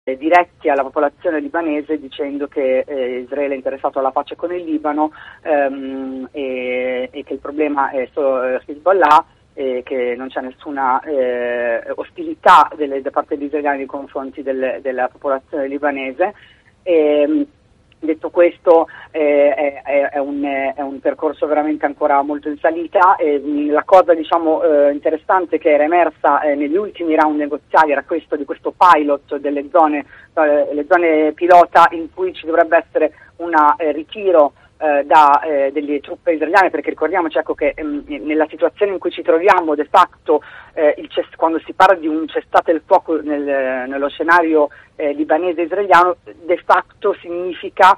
diretti alla popolazione libanese dicendo che Israele è interessato alla pace con il Libano e che il problema è solo Hezbollah, che non c'è nessuna ostilità da parte degli israeliani nei confronti della popolazione libanese. Detto questo, è un percorso veramente ancora molto in salita. La cosa interessante che era emersa negli ultimi round negoziali era di questo pilot delle zone, le zone pilota in cui ci dovrebbe essere un ritiro delle truppe israeliane, perché ricordiamoci che nella situazione in cui ci troviamo de facto quando si parla di un cessate il fuoco nello scenario libanese israeliano, de facto significa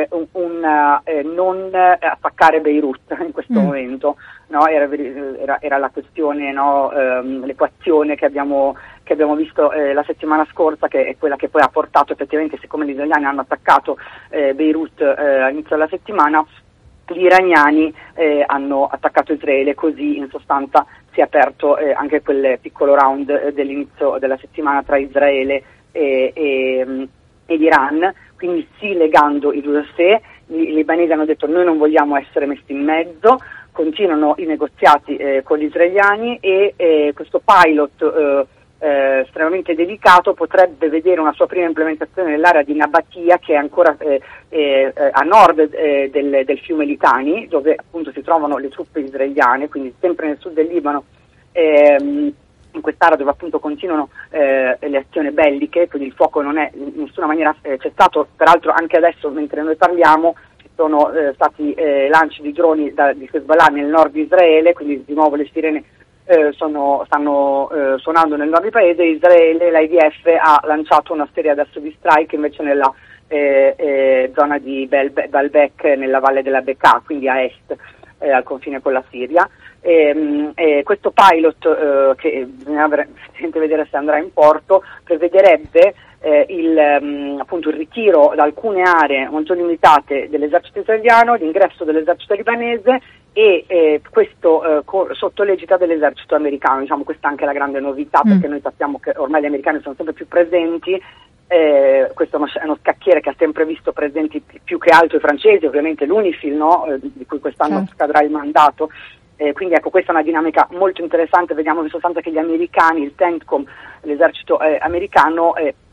non attaccare Beirut in questo momento, no? Era la questione, no? L'equazione che abbiamo visto la settimana scorsa, che è quella che poi ha portato effettivamente, siccome gli israeliani hanno attaccato Beirut all'inizio della settimana, gli iraniani hanno attaccato Israele, così in sostanza si è aperto anche quel piccolo round dell'inizio della settimana tra Israele ed Iran. Quindi sì, legando i due a sé, i libanesi hanno detto noi non vogliamo essere messi in mezzo, continuano i negoziati con gli israeliani e questo pilot estremamente delicato potrebbe vedere una sua prima implementazione nell'area di Nabatia, che è ancora a nord del fiume Litani, dove appunto si trovano le truppe israeliane, quindi sempre nel sud del Libano, in quest'area dove appunto continuano le azioni belliche, quindi il fuoco non è in nessuna maniera cessato. Peraltro anche adesso, mentre noi parliamo, ci sono stati lanci di droni di Hezbollah nel nord di Israele, quindi di nuovo le sirene stanno suonando nel nord del paese. Israele, l'IDF, ha lanciato una serie adesso di strike invece nella zona di Baalbek, nella valle della Bekaa, quindi a est, al confine con la Siria. Questo pilot, che bisogna vedere se andrà in porto, prevederebbe appunto il ritiro da alcune aree molto limitate dell'esercito israeliano, l'ingresso dell'esercito libanese e questo sotto l'egida dell'esercito americano. Diciamo, questa è anche la grande novità, perché noi sappiamo che ormai gli americani sono sempre più presenti. Questo è uno scacchiere che ha sempre visto presenti più che altro i francesi, ovviamente l'UNIFIL, no? Di cui quest'anno scadrà il mandato. Quindi ecco, questa è una dinamica molto interessante. Vediamo in sostanza che gli americani, il CENTCOM, l'esercito americano,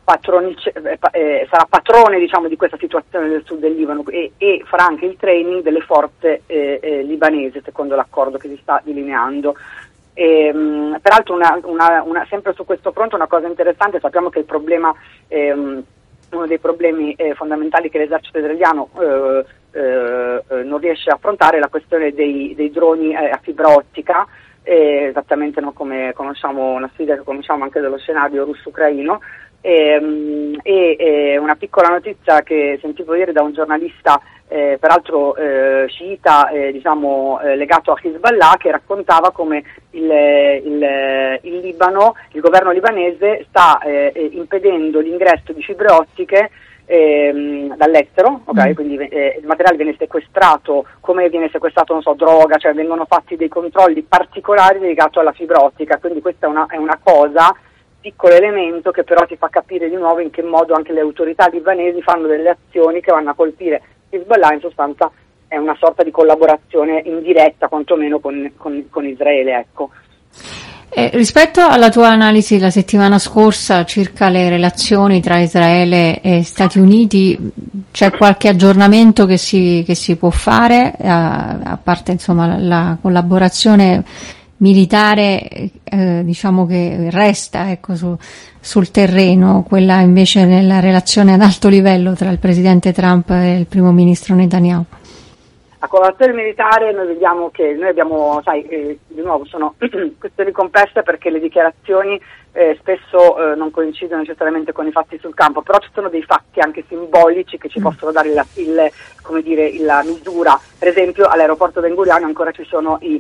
sarà patrone, diciamo, di questa situazione del sud del Libano e farà anche il training delle forze libanesi, secondo l'accordo che si sta delineando. Peraltro sempre su questo fronte una cosa interessante: sappiamo che il problema, uno dei problemi fondamentali che l'esercito israeliano non riesce a affrontare è la questione dei droni a fibra ottica, esattamente, no, come conosciamo, una sfida che conosciamo anche dello scenario russo-ucraino. Una piccola notizia che sentivo ieri da un giornalista, peraltro sciita, legato a Hezbollah, che raccontava come il Libano, il governo libanese sta impedendo l'ingresso di fibre ottiche dall'estero, quindi il materiale viene sequestrato come viene sequestrato, non so, droga, cioè vengono fatti dei controlli particolari legati alla fibra ottica. Quindi questa è una cosa, piccolo elemento, che però ti fa capire di nuovo in che modo anche le autorità libanesi fanno delle azioni che vanno a colpire Hezbollah. In sostanza è una sorta di collaborazione indiretta, quantomeno con Israele, ecco. Rispetto alla tua analisi la settimana scorsa circa le relazioni tra Israele e Stati Uniti, c'è qualche aggiornamento che si può fare, a parte insomma la collaborazione militare diciamo che resta, ecco, sul terreno, quella invece nella relazione ad alto livello tra il presidente Trump e il primo ministro Netanyahu? La collaborazione militare, noi vediamo che noi abbiamo, di nuovo sono questioni complesse, perché le dichiarazioni spesso non coincidono necessariamente con i fatti sul campo, però ci sono dei fatti anche simbolici che ci possono dare la misura. Per esempio all'aeroporto Ben Gurion ancora ci sono gli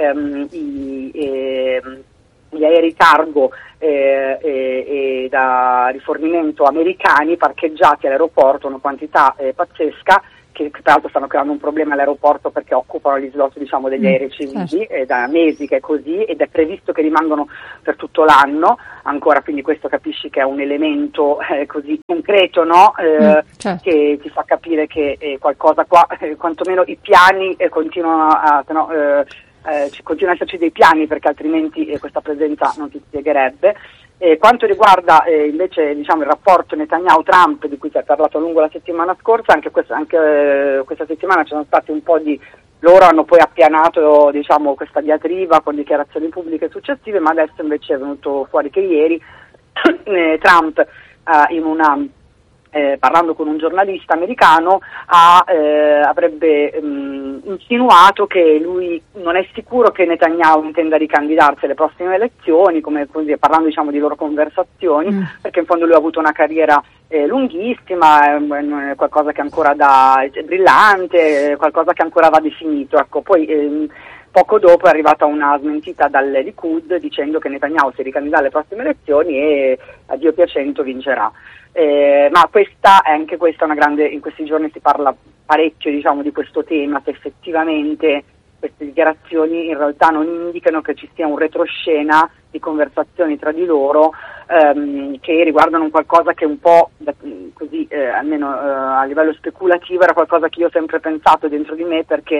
aerei cargo e da rifornimento americani parcheggiati all'aeroporto, una quantità pazzesca, che tra l'altro stanno creando un problema all'aeroporto perché occupano gli slot, diciamo, degli aerei civili, è da mesi che è così ed è previsto che rimangano per tutto l'anno ancora, quindi questo capisci che è un elemento così concreto, no? Certo. Che ti fa capire che qualcosa qua, quantomeno i piani continuano ci continua ad esserci dei piani, perché altrimenti questa presenza non si spiegherebbe. Quanto riguarda invece, diciamo, il rapporto Netanyahu-Trump, di cui si è parlato a lungo la settimana scorsa, anche questa settimana ci sono stati un po' loro hanno poi appianato, diciamo, questa diatriba con dichiarazioni pubbliche successive, ma adesso invece è venuto fuori che ieri Trump parlando con un giornalista americano avrebbe insinuato che lui non è sicuro che Netanyahu intenda ricandidarsi alle prossime elezioni, come così, parlando, diciamo, di loro conversazioni, perché in fondo lui ha avuto una carriera lunghissima, è qualcosa che ancora brillante, qualcosa che ancora va definito. Ecco, poi poco dopo è arrivata una smentita dal Likud dicendo che Netanyahu si ricandiderà alle prossime elezioni e a Dio piacendo vincerà. Ma anche questa è una grande, in questi giorni si parla parecchio, diciamo, di questo tema, se effettivamente queste dichiarazioni in realtà non indicano che ci sia un retroscena di conversazioni tra di loro che riguardano un qualcosa che un po' così, almeno a livello speculativo, era qualcosa che io ho sempre pensato dentro di me, perché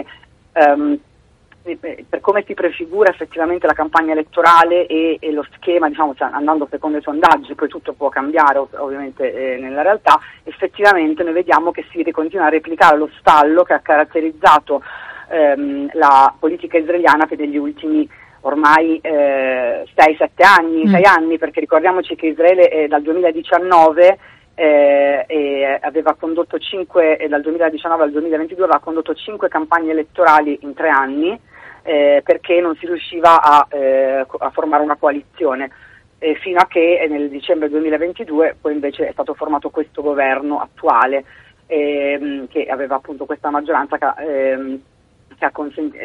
per come si prefigura effettivamente la campagna elettorale e lo schema, diciamo, cioè, andando secondo i sondaggi, poi tutto può cambiare ovviamente nella realtà, effettivamente noi vediamo che si continua a replicare lo stallo che ha caratterizzato la politica israeliana per degli ultimi ormai 6 anni, perché ricordiamoci che Israele dal 2019 aveva condotto dal 2019 al 2022 aveva condotto 5 campagne elettorali in 3 anni, perché non si riusciva a formare una coalizione, fino a che nel dicembre 2022 poi invece è stato formato questo governo attuale, che aveva appunto questa maggioranza che ha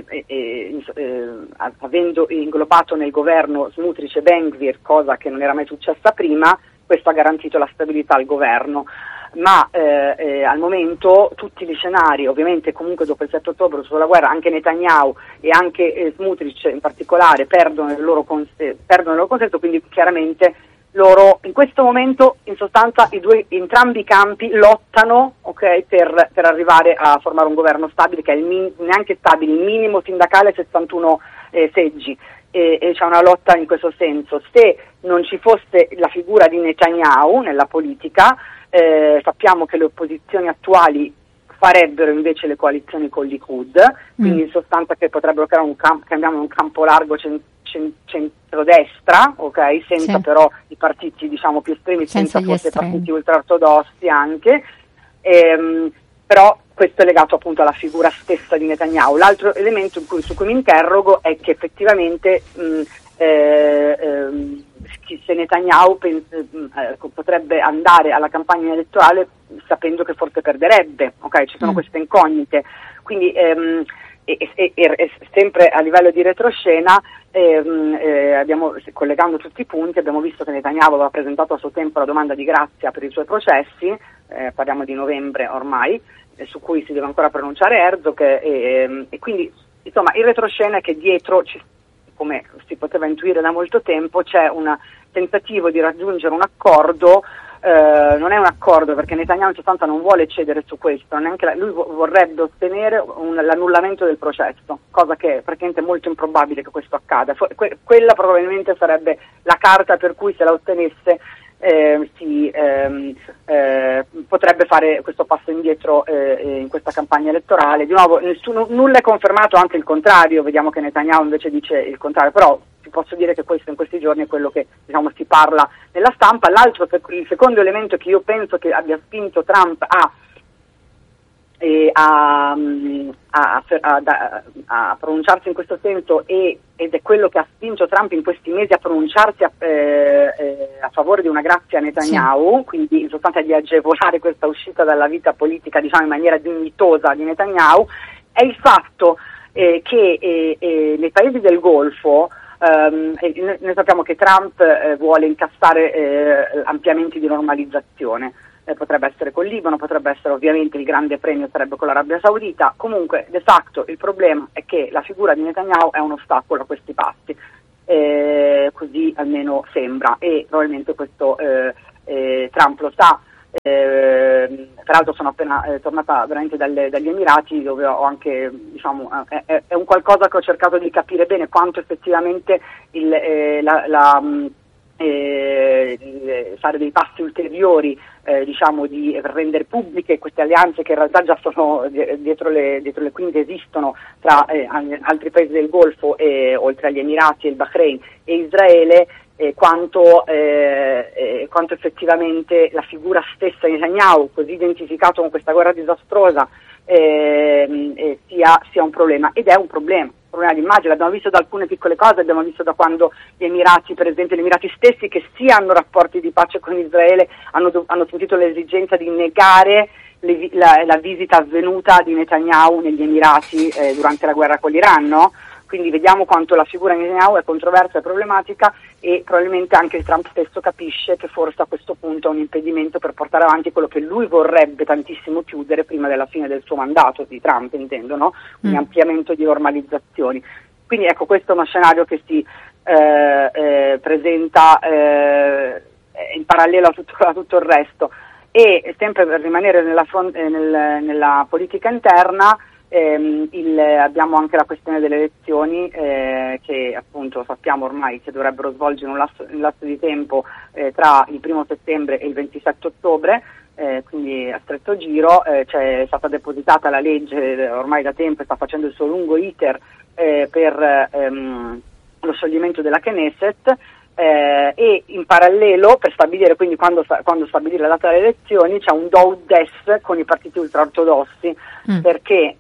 avendo inglobato nel governo Smotrich e Ben Gvir, cosa che non era mai successa prima. Questo ha garantito la stabilità al governo, ma al momento tutti gli scenari, ovviamente comunque dopo il 7 ottobre sulla guerra, anche Netanyahu e anche Smotrich in particolare perdono il loro consenso, quindi chiaramente loro in questo momento in sostanza entrambi i campi lottano, okay, per arrivare a formare un governo stabile, che è neanche stabile, il minimo sindacale 61 seggi. E c'è una lotta in questo senso. Se non ci fosse la figura di Netanyahu nella politica, sappiamo che le opposizioni attuali farebbero invece le coalizioni con Likud, quindi in sostanza che potrebbero creare un campo largo centrodestra, ok, senza però i partiti, diciamo, più estremi, senza forse i partiti ultraortodossi anche, però questo è legato appunto alla figura stessa di Netanyahu. L'altro elemento su cui mi interrogo è che effettivamente se Netanyahu potrebbe andare alla campagna elettorale sapendo che forse perderebbe, ok? Ci sono queste incognite, quindi sempre a livello di retroscena, collegando tutti i punti, abbiamo visto che Netanyahu aveva presentato a suo tempo la domanda di grazia per i suoi processi, parliamo di novembre ormai, su cui si deve ancora pronunciare Herzog, e quindi insomma il retroscena è che dietro, come si poteva intuire da molto tempo, c'è un tentativo di raggiungere un accordo. Non è un accordo, perché Netanyahu in sostanza non vuole cedere su questo, neanche lui vorrebbe ottenere l'annullamento del processo, cosa che è praticamente molto improbabile che questo accada. Quella probabilmente sarebbe la carta per cui, se la ottenesse, potrebbe fare questo passo indietro in questa campagna elettorale. Di nuovo nulla è confermato, anche il contrario, vediamo che Netanyahu invece dice il contrario, però ti posso dire che questo in questi giorni è quello che, diciamo, si parla nella stampa. Il secondo elemento che io penso che abbia spinto Trump a pronunciarsi in questo senso, ed è quello che ha spinto Trump in questi mesi a pronunciarsi a favore di una grazia a Netanyahu, quindi in sostanza di agevolare questa uscita dalla vita politica, diciamo, in maniera dignitosa di Netanyahu, è il fatto che nei paesi del Golfo, noi sappiamo che Trump vuole incassare ampliamenti di normalizzazione. potrebbe essere col Libano, potrebbe essere ovviamente il grande premio sarebbe con l'Arabia Saudita. Comunque de facto il problema è che la figura di Netanyahu è un ostacolo a questi passi, così almeno sembra, e probabilmente questo Trump lo sa. Peraltro sono appena tornata veramente dagli Emirati, dove ho anche, diciamo, è un qualcosa che ho cercato di capire bene, quanto effettivamente fare dei passi ulteriori, diciamo, di rendere pubbliche queste alleanze che in realtà già sono dietro le quinte, esistono tra altri paesi del Golfo, oltre agli Emirati, il Bahrain e Israele, quanto effettivamente la figura stessa di Netanyahu, così identificato con questa guerra disastrosa, sia un problema, ed è un problema di immagine. L'abbiamo visto da alcune piccole cose, abbiamo visto da quando gli Emirati, per esempio gli Emirati stessi, che sì hanno rapporti di pace con Israele, hanno sentito l'esigenza di negare la visita avvenuta di Netanyahu negli Emirati durante la guerra con l'Iran, no? Quindi vediamo quanto la figura di Netanyahu è controversa e problematica, e probabilmente anche il Trump stesso capisce che forse a questo punto è un impedimento per portare avanti quello che lui vorrebbe tantissimo chiudere prima della fine del suo mandato, di Trump intendo, no? Un ampliamento di normalizzazioni. Quindi ecco, questo è uno scenario che si presenta in parallelo a tutto il resto. E sempre per rimanere nella politica interna, abbiamo anche la questione delle elezioni, che appunto sappiamo ormai che dovrebbero svolgere un lasso di tempo tra il 1° settembre e il 27 ottobre, quindi a stretto giro. C'è stata depositata la legge ormai da tempo e sta facendo il suo lungo iter per lo scioglimento della Knesset, e in parallelo, per stabilire quindi quando stabilire la data delle elezioni, c'è un do des con i partiti ultraortodossi, perché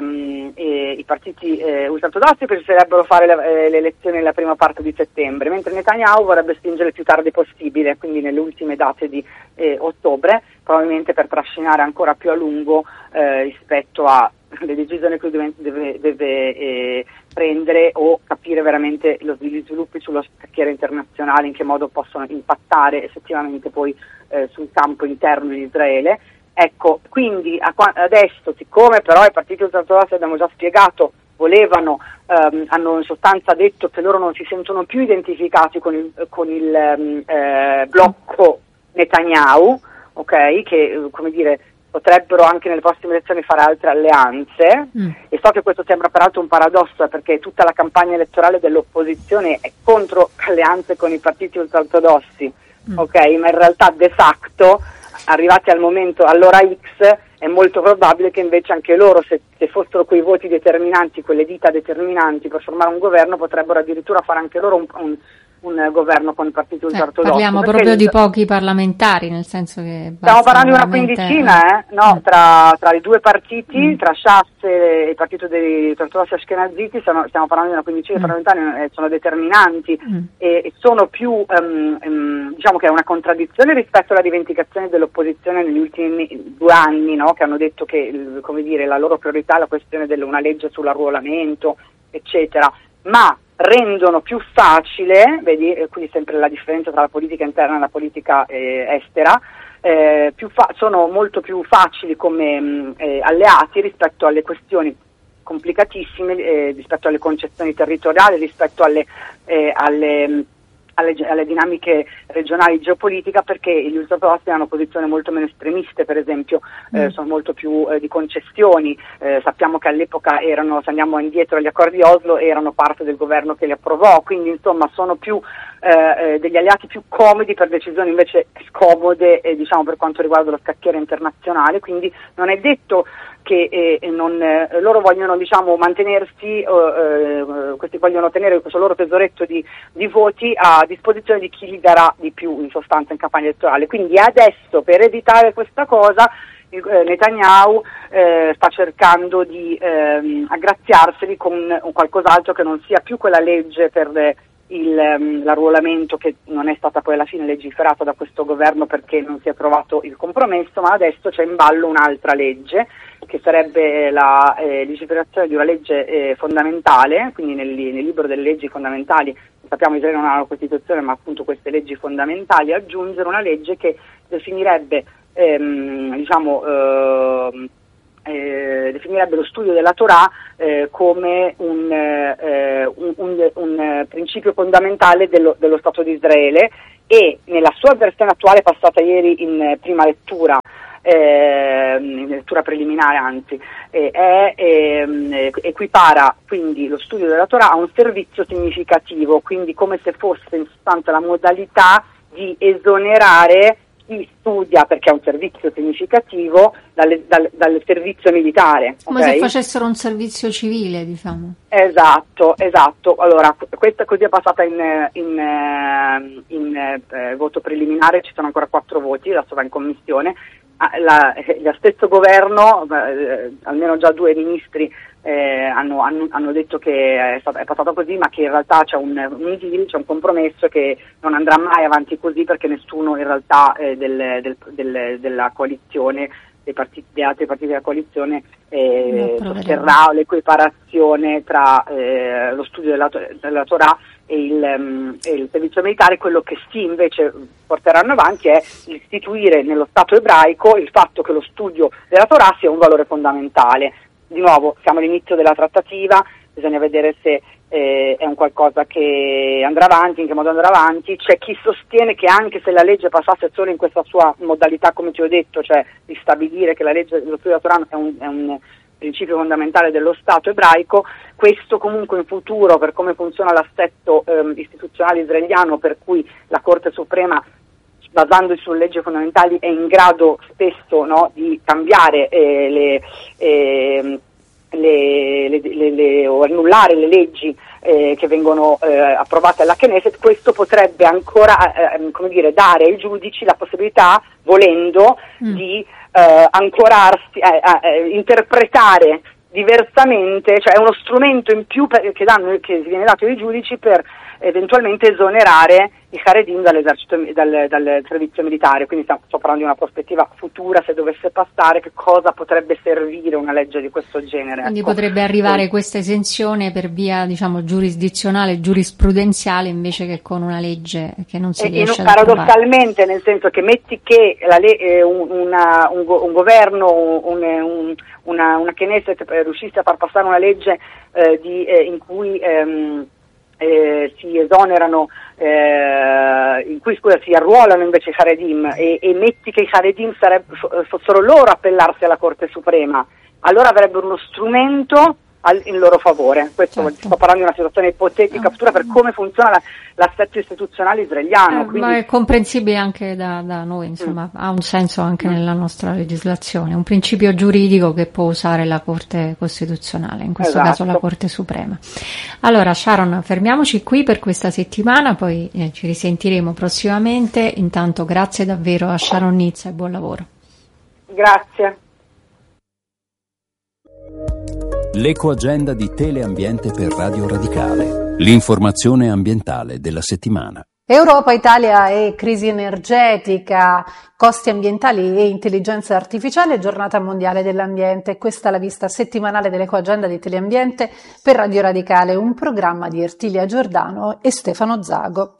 i partiti ultraortodossi preferirebbero fare le elezioni nella prima parte di settembre, mentre Netanyahu vorrebbe spingere il più tardi possibile, quindi nelle ultime date di ottobre, probabilmente per trascinare ancora più a lungo rispetto alle decisioni che deve prendere, o capire veramente gli sviluppi sullo scacchiere internazionale, in che modo possono impattare effettivamente poi sul campo interno di Israele. Ecco, quindi adesso, siccome però i partiti ultraortodossi, abbiamo già spiegato, hanno in sostanza detto che loro non si sentono più identificati con il blocco Netanyahu, ok, che come dire potrebbero anche nelle prossime elezioni fare altre alleanze, e so che questo sembra peraltro un paradosso, perché tutta la campagna elettorale dell'opposizione è contro alleanze con i partiti ultraortodossi, ok, ma in realtà de facto, arrivati al momento, all'ora X, è molto probabile che invece anche loro, se fossero quei voti determinanti, quelle dita determinanti per formare un governo, potrebbero addirittura fare anche loro un governo con i partiti ultraortodossi. Parliamo proprio di pochi parlamentari, nel senso che stiamo parlando di una quindicina, no? Tra i due partiti, tra Shas e il partito dei ultraortodossi ashkenaziti, stiamo parlando di una quindicina di parlamentari, sono determinanti, e sono più, diciamo che è una contraddizione rispetto alla rivendicazione dell'opposizione negli ultimi 2 anni, no? Che hanno detto che, come dire, la loro priorità è la questione di una legge sull'arruolamento, eccetera, ma rendono più facile, vedi, quindi sempre la differenza tra la politica interna e la politica estera, sono molto più facili come alleati rispetto alle questioni complicatissime, rispetto alle concessioni territoriali, rispetto alle dinamiche regionali geopolitica, perché gli ultraortodossi hanno posizioni molto meno estremiste, per esempio, sono molto più di concessioni. Sappiamo che all'epoca se andiamo indietro agli accordi di Oslo, erano parte del governo che li approvò, quindi insomma sono più degli alleati più comodi per decisioni invece scomode, diciamo, per quanto riguarda lo scacchiere internazionale. Quindi non è detto che loro vogliono, diciamo, mantenersi, questi vogliono tenere questo loro tesoretto di voti a disposizione di chi li darà di più, in sostanza, in campagna elettorale. Quindi adesso, per evitare questa cosa, Netanyahu sta cercando di aggraziarseli con qualcos'altro che non sia più quella legge per l'arruolamento, che non è stata poi alla fine legiferata da questo governo perché non si è trovato il compromesso, ma adesso c'è in ballo un'altra legge, che sarebbe la legiferazione di una legge fondamentale. Quindi nel libro delle leggi fondamentali, sappiamo, Israele non ha una Costituzione, ma appunto queste leggi fondamentali, aggiungere una legge che definirebbe definirebbe lo studio della Torah come un principio fondamentale dello Stato di Israele, e nella sua versione attuale, passata ieri in prima lettura, in lettura preliminare anzi, equipara quindi lo studio della Torah a un servizio significativo, quindi come se fosse in sostanza la modalità di esonerare chi studia perché è un servizio significativo dal servizio militare. Come se facessero un servizio civile, diciamo. Esatto. Allora, questa così è passata in voto preliminare, ci sono ancora 4 voti, adesso va in commissione. Lo stesso governo, almeno già 2 ministri hanno detto che è passato così, ma che in realtà c'è un deal, c'è un compromesso che non andrà mai avanti così, perché nessuno in realtà della coalizione, degli altri partiti della coalizione sosterrà l'equiparazione tra lo studio della Torah e il servizio militare. Quello che sì invece porteranno avanti è istituire nello Stato ebraico il fatto che lo studio della Torah sia un valore fondamentale. Di nuovo, siamo all'inizio della trattativa, bisogna vedere se è un qualcosa che andrà avanti, in che modo andrà avanti. C'è chi sostiene che anche se la legge passasse solo in questa sua modalità, come ti ho detto, cioè di stabilire che lo studio della Torah è un principio fondamentale dello Stato ebraico, questo comunque in futuro, per come funziona l'assetto istituzionale israeliano, per cui la Corte Suprema, basandosi sulle leggi fondamentali, è in grado spesso, no, di cambiare o annullare le leggi che vengono approvate alla Knesset. Questo potrebbe ancora dare ai giudici la possibilità, volendo, di ancorarsi, interpretare diversamente, cioè è uno strumento in più che viene dato ai giudici per eventualmente esonerare i Haredim dal servizio militare. Quindi sto parlando di una prospettiva futura, se dovesse passare, che cosa potrebbe servire una legge di questo genere. Quindi potrebbe arrivare questa esenzione per via, diciamo, giurisdizionale, giurisprudenziale, invece che con una legge che non si riesce ad approvare. Paradossalmente, nel senso che metti che un governo, una Knesset riuscisse a far passare una legge in cui si esonerano, in cui si arruolano invece i Haredim, e metti che i Haredim fossero loro a appellarsi alla Corte Suprema, allora avrebbero uno strumento in loro favore. Questo, certo. Sto parlando di una situazione ipotetica futura per come funziona l'assetto istituzionale israeliano. Ma è comprensibile anche da noi, insomma, ha un senso anche nella nostra legislazione, un principio giuridico che può usare la Corte Costituzionale, in questo caso la Corte Suprema. Allora, Sharon, fermiamoci qui per questa settimana, poi ci risentiremo prossimamente. Intanto grazie davvero a Sharon Nizza e buon lavoro. Grazie. L'ecoagenda di Teleambiente per Radio Radicale. L'informazione ambientale della settimana. Europa, Italia e crisi energetica, costi ambientali e intelligenza artificiale, giornata mondiale dell'ambiente. Questa è la vista settimanale dell'ecoagenda di Teleambiente per Radio Radicale, un programma di Ertilia Giordano e Stefano Zago.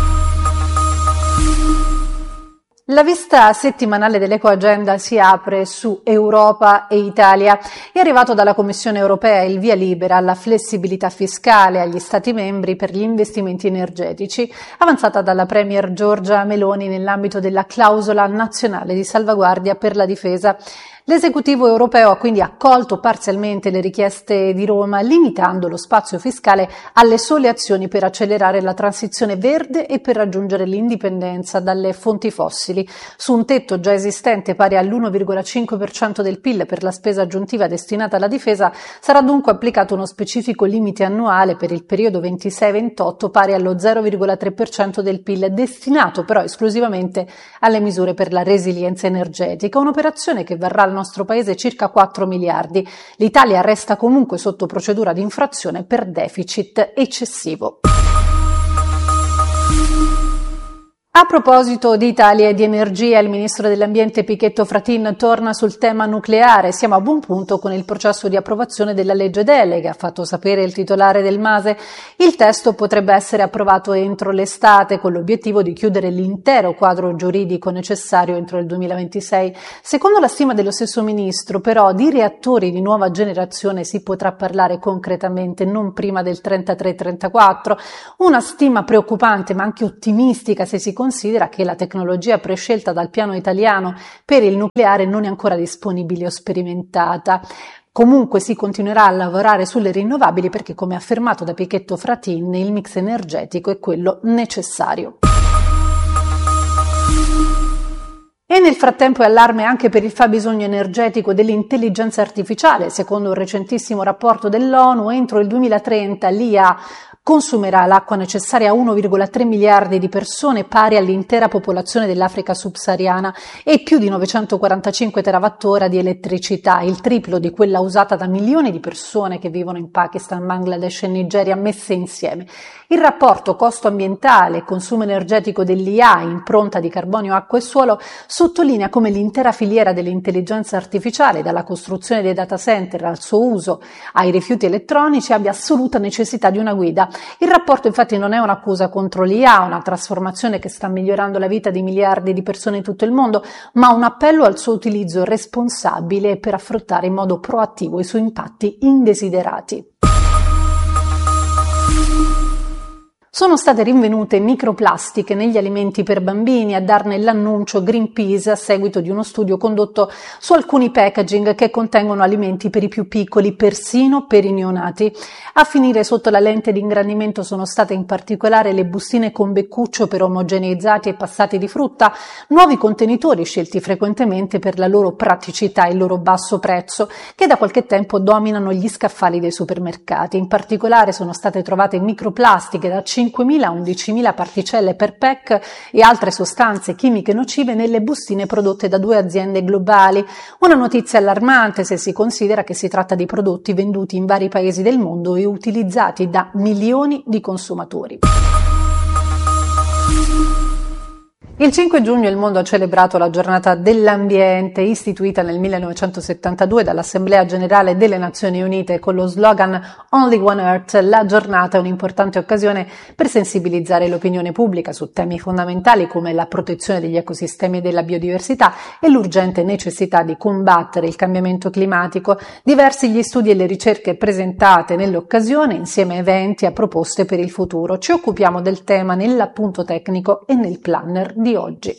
La vista settimanale dell'ecoagenda si apre su Europa e Italia. È arrivato dalla Commissione europea il via libera alla flessibilità fiscale agli Stati membri per gli investimenti energetici, avanzata dalla Premier Giorgia Meloni nell'ambito della clausola nazionale di salvaguardia per la difesa. L'esecutivo europeo ha quindi accolto parzialmente le richieste di Roma, limitando lo spazio fiscale alle sole azioni per accelerare la transizione verde e per raggiungere l'indipendenza dalle fonti fossili. Su un tetto già esistente pari all'1,5% del PIL per la spesa aggiuntiva destinata alla difesa, sarà dunque applicato uno specifico limite annuale per il periodo 26-28 pari allo 0,3% del PIL, destinato però esclusivamente alle misure per la resilienza energetica, un'operazione che varrà al nostro paese circa 4 miliardi. L'Italia resta comunque sotto procedura di infrazione per deficit eccessivo. A proposito di Italia e di energia, il ministro dell'Ambiente Pichetto Fratin torna sul tema nucleare. Siamo a buon punto con il processo di approvazione della legge delega, ha fatto sapere il titolare del MASE. Il testo potrebbe essere approvato entro l'estate con l'obiettivo di chiudere l'intero quadro giuridico necessario entro il 2026. Secondo la stima dello stesso ministro, però, di reattori di nuova generazione si potrà parlare concretamente non prima del 33-34, una stima preoccupante ma anche ottimistica se si considera che la tecnologia prescelta dal piano italiano per il nucleare non è ancora disponibile o sperimentata. Comunque si continuerà a lavorare sulle rinnovabili perché, come affermato da Pichetto Fratin, il mix energetico è quello necessario. E nel frattempo è allarme anche per il fabbisogno energetico dell'intelligenza artificiale. Secondo un recentissimo rapporto dell'ONU, entro il 2030 l'IA consumerà l'acqua necessaria a 1,3 miliardi di persone, pari all'intera popolazione dell'Africa subsahariana, e più di 945 terawattora di elettricità, il triplo di quella usata da milioni di persone che vivono in Pakistan, Bangladesh e Nigeria messe insieme. Il rapporto costo ambientale e consumo energetico dell'IA, impronta di carbonio, acqua e suolo, sottolinea come l'intera filiera dell'intelligenza artificiale, dalla costruzione dei data center al suo uso ai rifiuti elettronici, abbia assoluta necessità di una guida. Il rapporto infatti non è un'accusa contro l'IA, una trasformazione che sta migliorando la vita di miliardi di persone in tutto il mondo, ma un appello al suo utilizzo responsabile per affrontare in modo proattivo i suoi impatti indesiderati. Sono state rinvenute microplastiche negli alimenti per bambini, a darne l'annuncio Greenpeace a seguito di uno studio condotto su alcuni packaging che contengono alimenti per i più piccoli, persino per i neonati. A finire sotto la lente di ingrandimento sono state in particolare le bustine con beccuccio per omogeneizzati e passati di frutta, nuovi contenitori scelti frequentemente per la loro praticità e il loro basso prezzo, che da qualche tempo dominano gli scaffali dei supermercati. In particolare sono state trovate microplastiche da 5.000 a 11.000 particelle per pack e altre sostanze chimiche nocive nelle bustine prodotte da 2 aziende globali. Una notizia allarmante se si considera che si tratta di prodotti venduti in vari paesi del mondo e utilizzati da milioni di consumatori. Il 5 giugno il mondo ha celebrato la giornata dell'ambiente, istituita nel 1972 dall'Assemblea Generale delle Nazioni Unite con lo slogan Only One Earth. La giornata è un'importante occasione per sensibilizzare l'opinione pubblica su temi fondamentali come la protezione degli ecosistemi e della biodiversità e l'urgente necessità di combattere il cambiamento climatico. Diversi gli studi e le ricerche presentate nell'occasione, insieme a eventi e a proposte per il futuro. Ci occupiamo del tema nell'appunto tecnico e nel planner di oggi.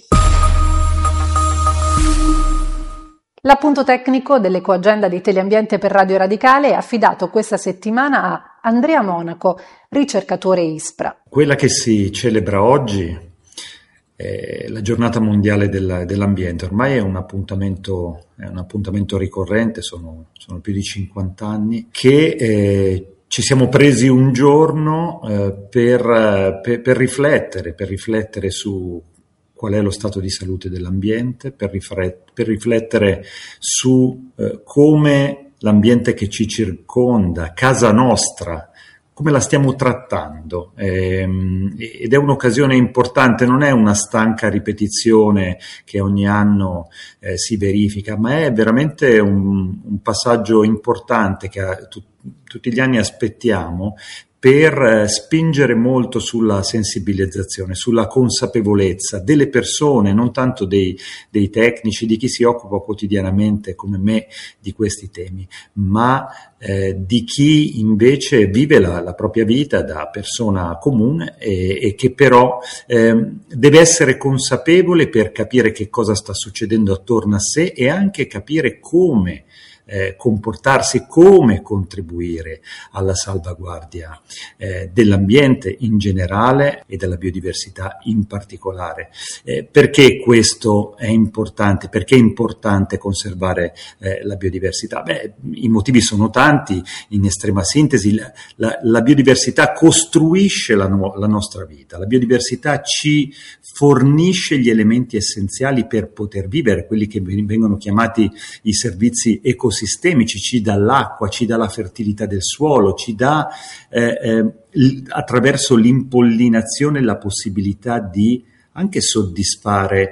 L'appunto tecnico dell'Ecoagenda di Teleambiente per Radio Radicale è affidato questa settimana a Andrea Monaco, ricercatore ISPRA. Quella che si celebra oggi è la giornata mondiale dell'ambiente. Ormai è un appuntamento ricorrente, sono più di 50 anni che ci siamo presi un giorno per riflettere su qual è lo stato di salute dell'ambiente, per riflettere su come l'ambiente che ci circonda, casa nostra, come la stiamo trattando. Ed è un'occasione importante, non è una stanca ripetizione che ogni anno si verifica, ma è veramente un passaggio importante che tutti gli anni aspettiamo per spingere molto sulla sensibilizzazione, sulla consapevolezza delle persone, non tanto dei tecnici, di chi si occupa quotidianamente come me di questi temi, ma di chi invece vive la propria vita da persona comune e che però deve essere consapevole per capire che cosa sta succedendo attorno a sé e anche capire come comportarsi, come contribuire alla salvaguardia dell'ambiente in generale e della biodiversità in particolare. Perché questo è importante? Perché è importante conservare la biodiversità? I motivi sono tanti, in estrema sintesi. La biodiversità costruisce la nostra vita, la biodiversità ci fornisce gli elementi essenziali per poter vivere, quelli che vengono chiamati i servizi ecosistemici, ci dà l'acqua, ci dà la fertilità del suolo, ci dà attraverso l'impollinazione la possibilità di anche soddisfare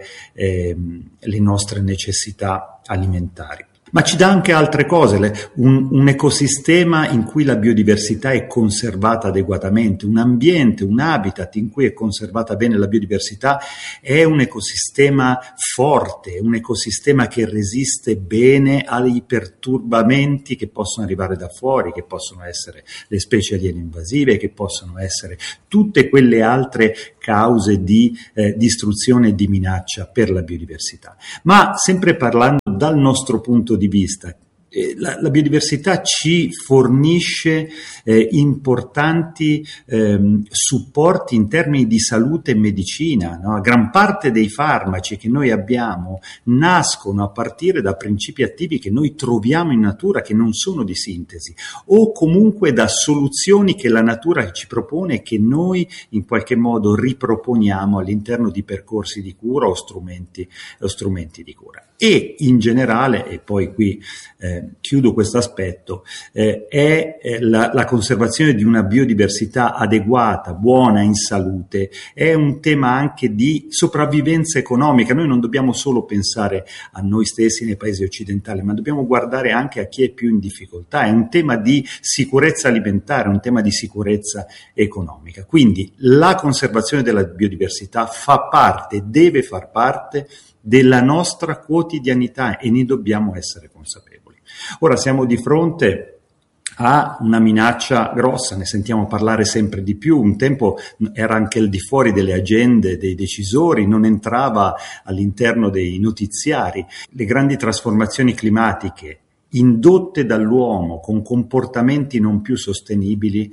le nostre necessità alimentari. Ma ci dà anche altre cose, un ecosistema in cui la biodiversità è conservata adeguatamente, un ambiente, un habitat in cui è conservata bene la biodiversità è un ecosistema forte, un ecosistema che resiste bene ai perturbamenti che possono arrivare da fuori, che possono essere le specie aliene invasive, che possono essere tutte quelle altre cause di distruzione e di minaccia per la biodiversità. Ma sempre parlando dal nostro punto di vista, la biodiversità ci fornisce importanti supporti in termini di salute e medicina, no? Gran parte dei farmaci che noi abbiamo nascono a partire da principi attivi che noi troviamo in natura, che non sono di sintesi, o comunque da soluzioni che la natura ci propone e che noi in qualche modo riproponiamo all'interno di percorsi di cura o strumenti di cura. E in generale, e poi qui chiudo questo aspetto, è la conservazione di una biodiversità adeguata, buona, in salute, è un tema anche di sopravvivenza economica. Noi non dobbiamo solo pensare a noi stessi nei paesi occidentali, ma dobbiamo guardare anche a chi è più in difficoltà. È un tema di sicurezza alimentare, un tema di sicurezza economica. Quindi la conservazione della biodiversità deve far parte della nostra quotidianità e ne dobbiamo essere consapevoli. Ora siamo di fronte a una minaccia grossa, ne sentiamo parlare sempre di più. Un tempo era anche al di fuori delle agende dei decisori, non entrava all'interno dei notiziari. Le grandi trasformazioni climatiche indotte dall'uomo con comportamenti non più sostenibili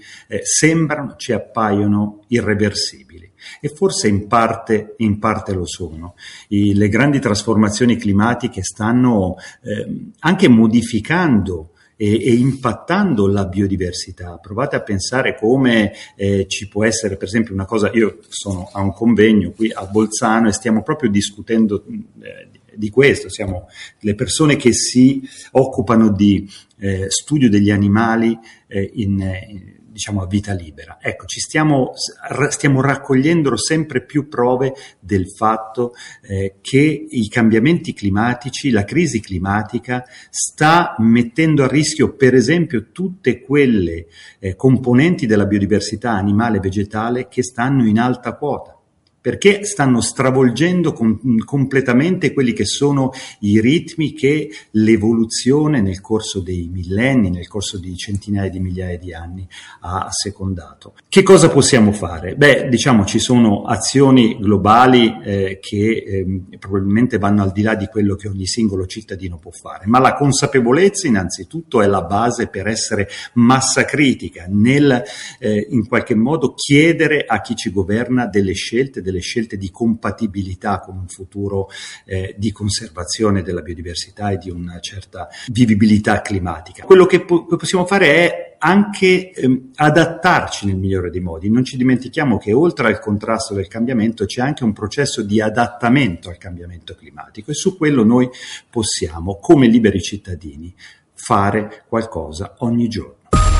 ci appaiono irreversibili. E forse in parte lo sono. Le grandi trasformazioni climatiche stanno anche modificando e impattando la biodiversità. Provate a pensare come ci può essere, per esempio, una cosa. Io sono a un convegno qui a Bolzano e stiamo proprio discutendo di questo. Siamo le persone che si occupano di studio degli animali diciamo a vita libera. Ecco, stiamo raccogliendo sempre più prove del fatto che i cambiamenti climatici, la crisi climatica sta mettendo a rischio, per esempio, tutte quelle componenti della biodiversità animale e vegetale che stanno in alta quota, perché stanno stravolgendo completamente quelli che sono i ritmi che l'evoluzione nel corso dei millenni, nel corso di centinaia di migliaia di anni ha assecondato. Che cosa possiamo fare? Diciamo ci sono azioni globali che probabilmente vanno al di là di quello che ogni singolo cittadino può fare, ma la consapevolezza innanzitutto è la base per essere massa critica nel in qualche modo chiedere a chi ci governa delle scelte di compatibilità con un futuro di conservazione della biodiversità e di una certa vivibilità climatica. Quello che possiamo fare è anche adattarci nel migliore dei modi. Non ci dimentichiamo che oltre al contrasto del cambiamento c'è anche un processo di adattamento al cambiamento climatico e su quello noi possiamo, come liberi cittadini, fare qualcosa ogni giorno.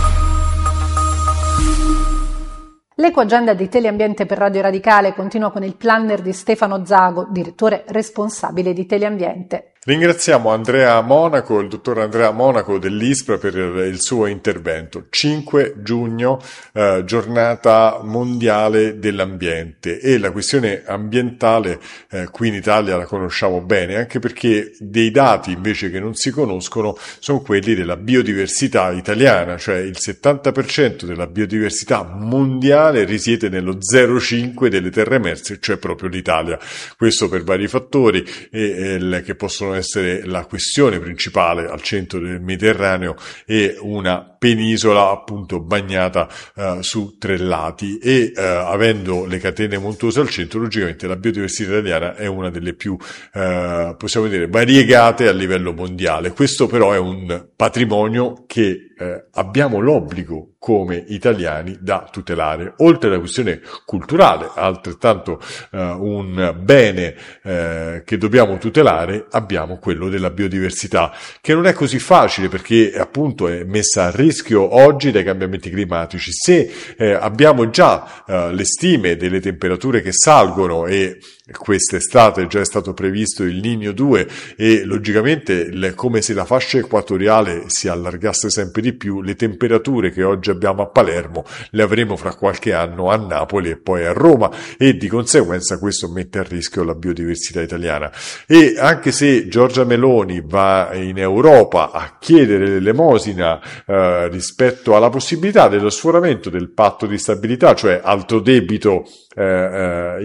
L'ecoagenda di Teleambiente per Radio Radicale continua con il planner di Stefano Zago, direttore responsabile di Teleambiente. Ringraziamo Andrea Monaco, il dottor Andrea Monaco dell'ISPRA per il suo intervento. 5 giugno, giornata mondiale dell'ambiente, e la questione ambientale qui in Italia la conosciamo bene, anche perché dei dati invece che non si conoscono sono quelli della biodiversità italiana, cioè il 70% della biodiversità mondiale risiede nello 0,5 delle terre emerse, cioè proprio l'Italia. Questo per vari fattori che possono essere la questione principale al centro del Mediterraneo e una penisola appunto bagnata su 3 lati e avendo le catene montuose al centro, logicamente la biodiversità italiana è una delle più possiamo dire variegate a livello mondiale. Questo però è un patrimonio che abbiamo l'obbligo come italiani da tutelare. Oltre alla questione culturale, altrettanto un bene che dobbiamo tutelare, abbiamo quello della biodiversità, che non è così facile perché appunto è messa a rischio oggi dai cambiamenti climatici. Se abbiamo già le stime delle temperature che salgono, e quest'estate già è stato previsto il Niño 2 e logicamente come se la fascia equatoriale si allargasse sempre di più, le temperature che oggi abbiamo a Palermo le avremo fra qualche anno a Napoli e poi a Roma, e di conseguenza questo mette a rischio la biodiversità italiana. E anche se Giorgia Meloni va in Europa a chiedere l'elemosina rispetto alla possibilità dello sforamento del patto di stabilità, cioè alto debito per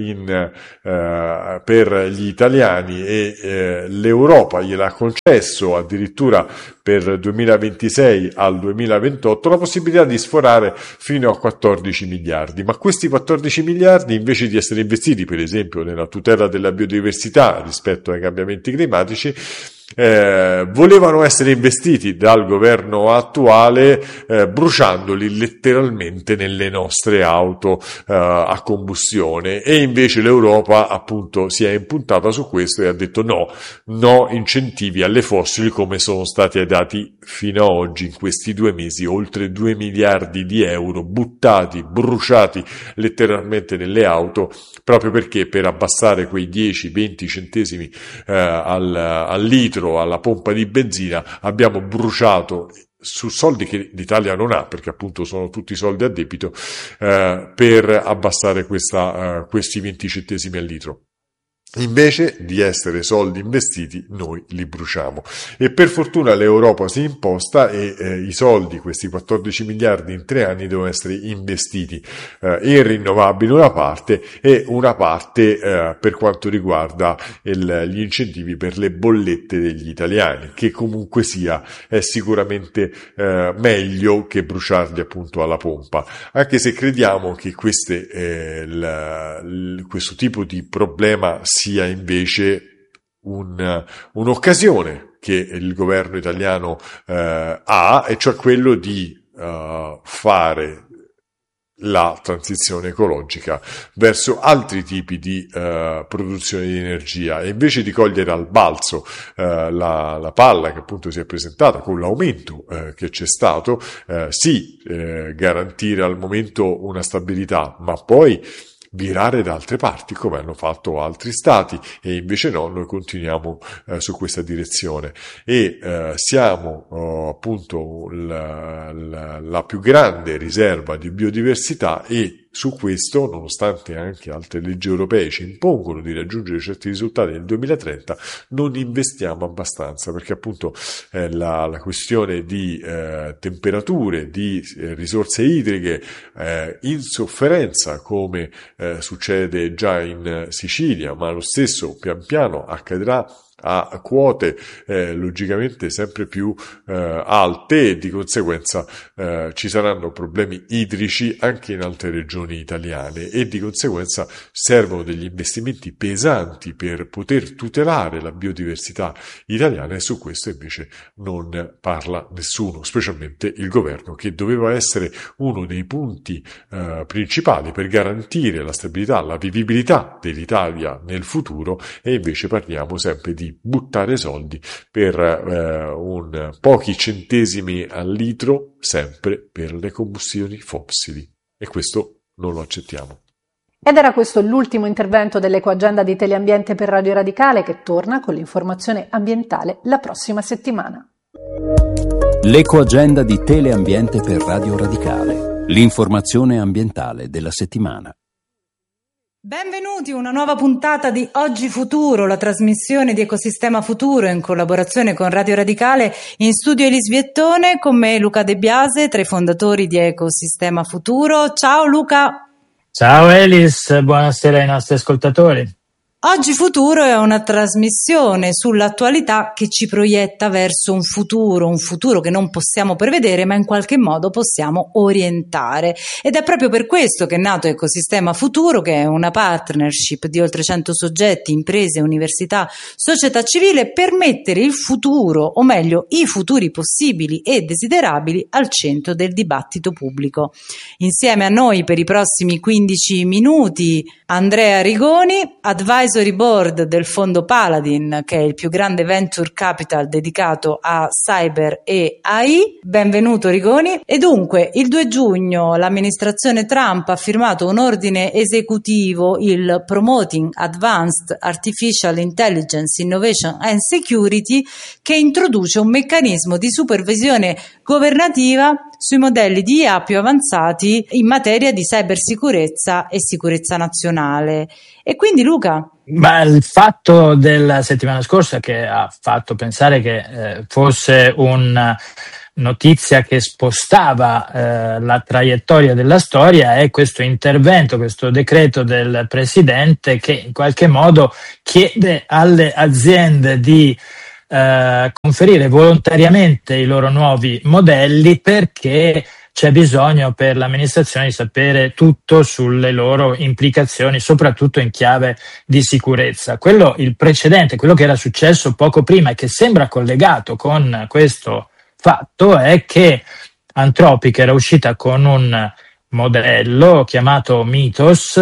gli italiani, e l'Europa gliel'ha concesso addirittura per 2026 al 2028 la possibilità di sforare fino a 14 miliardi. Ma questi 14 miliardi, invece di essere investiti per esempio nella tutela della biodiversità rispetto ai cambiamenti climatici, volevano essere investiti dal governo attuale bruciandoli letteralmente nelle nostre auto a combustione, e invece l'Europa appunto si è impuntata su questo e ha detto no incentivi alle fossili, come sono stati dati fino ad oggi in questi 2 mesi, oltre 2 miliardi di euro buttati, bruciati letteralmente nelle auto, proprio perché per abbassare quei 10-20 centesimi al litro alla pompa di benzina abbiamo bruciato su soldi che l'Italia non ha, perché appunto sono tutti soldi a debito, per abbassare questi 20 centesimi al litro. Invece di essere soldi investiti, noi li bruciamo. E per fortuna l'Europa si è imposta e i soldi, questi 14 miliardi in 3 anni, devono essere investiti in rinnovabili una parte, e una parte per quanto riguarda gli incentivi per le bollette degli italiani, che comunque sia è sicuramente meglio che bruciarli appunto alla pompa, anche se crediamo che questo tipo di problema sia invece un'occasione che il governo italiano ha, e cioè quello di fare la transizione ecologica verso altri tipi di produzione di energia, e invece di cogliere al balzo la palla che appunto si è presentata con l'aumento che c'è stato, garantire al momento una stabilità, ma poi virare da altre parti come hanno fatto altri stati, e invece no, noi continuiamo su questa direzione e siamo appunto la più grande riserva di biodiversità, e su questo, nonostante anche altre leggi europee ci impongono di raggiungere certi risultati nel 2030, non investiamo abbastanza, perché appunto la questione di temperature, di risorse idriche in sofferenza, come succede già in Sicilia, ma lo stesso pian piano accadrà a quote logicamente sempre più alte, e di conseguenza ci saranno problemi idrici anche in altre regioni italiane, e di conseguenza servono degli investimenti pesanti per poter tutelare la biodiversità italiana, e su questo invece non parla nessuno, specialmente il governo, che doveva essere uno dei punti principali per garantire la stabilità, la vivibilità dell'Italia nel futuro, e invece parliamo sempre di buttare soldi per pochi centesimi al litro, sempre per le combustioni fossili, e questo non lo accettiamo. Ed era questo l'ultimo intervento dell'Ecoagenda di Teleambiente per Radio Radicale, che torna con l'informazione ambientale la prossima settimana. L'Ecoagenda di Teleambiente per Radio Radicale, l'informazione ambientale della settimana. Benvenuti a una nuova puntata di Oggi Futuro, la trasmissione di Ecosistema Futuro in collaborazione con Radio Radicale. In studio Elis Viettone, con me Luca De Biase, tra i fondatori di Ecosistema Futuro. Ciao Luca! Ciao Elis, buonasera ai nostri ascoltatori. Oggi Futuro è una trasmissione sull'attualità che ci proietta verso un futuro che non possiamo prevedere, ma in qualche modo possiamo orientare. Ed è proprio per questo che è nato Ecosistema Futuro, che è una partnership di oltre 100 soggetti, imprese, università, società civile, per mettere il futuro, o meglio i futuri possibili e desiderabili, al centro del dibattito pubblico. Insieme a noi per i prossimi 15 minuti Andrea Rigoni, advisory board del fondo Paladin, che è il più grande venture capital dedicato a cyber e AI. Benvenuto Rigoni. E dunque, il 2 giugno l'amministrazione Trump ha firmato un ordine esecutivo, il Promoting Advanced Artificial Intelligence, Innovation and Security, che introduce un meccanismo di supervisione governativa sui modelli di IA più avanzati in materia di cybersicurezza e sicurezza nazionale. E quindi Luca? Ma il fatto della settimana scorsa che ha fatto pensare che fosse una notizia che spostava la traiettoria della storia è questo intervento, questo decreto del Presidente che in qualche modo chiede alle aziende di conferire volontariamente i loro nuovi modelli, perché c'è bisogno per l'amministrazione di sapere tutto sulle loro implicazioni, soprattutto in chiave di sicurezza. Il precedente, quello che era successo poco prima e che sembra collegato con questo fatto, è che Anthropic era uscita con un modello chiamato Mythos,